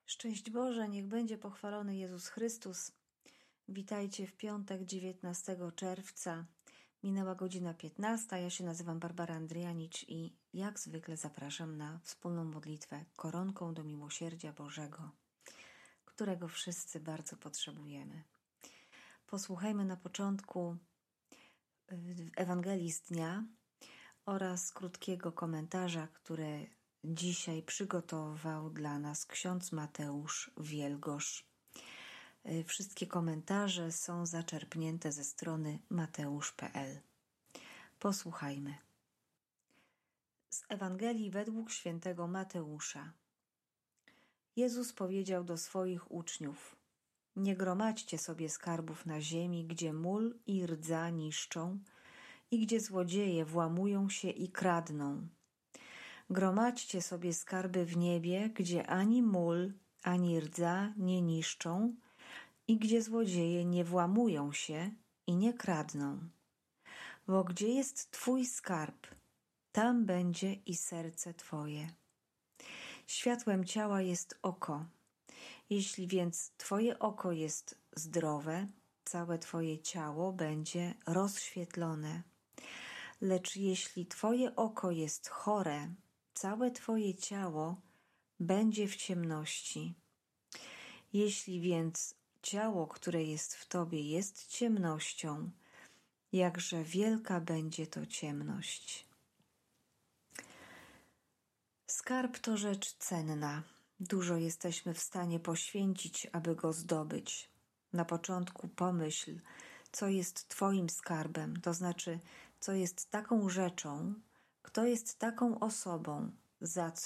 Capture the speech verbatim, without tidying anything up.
Szczęść Boże, niech będzie pochwalony Jezus Chrystus. Witajcie w piątek, dziewiętnastego czerwca. Minęła godzina piętnasta. Ja się nazywam Barbara Andrianicz i jak zwykle zapraszam na wspólną modlitwę koronką do miłosierdzia Bożego, którego wszyscy bardzo potrzebujemy. Posłuchajmy na początku Ewangelii z dnia oraz krótkiego komentarza, które dzisiaj przygotował dla nas ksiądz Mateusz Wielgosz. Wszystkie komentarze są zaczerpnięte ze strony mateusz kropka p l. Posłuchajmy. Z Ewangelii według świętego Mateusza. Jezus powiedział do swoich uczniów: nie gromadźcie sobie skarbów na ziemi, gdzie mól i rdza niszczą i gdzie złodzieje włamują się i kradną. Gromadźcie sobie skarby w niebie, gdzie ani mól, ani rdza nie niszczą i gdzie złodzieje nie włamują się i nie kradną. Bo gdzie jest Twój skarb, tam będzie i serce Twoje. Światłem ciała jest oko. Jeśli więc Twoje oko jest zdrowe, całe Twoje ciało będzie rozświetlone. Lecz jeśli Twoje oko jest chore, całe Twoje ciało będzie w ciemności. Jeśli więc ciało, które jest w Tobie, jest ciemnością, jakże wielka będzie to ciemność. Skarb to rzecz cenna. Dużo jesteśmy w stanie poświęcić, aby go zdobyć. Na początku pomyśl, co jest Twoim skarbem, to znaczy, co jest taką rzeczą, kto jest taką osobą, za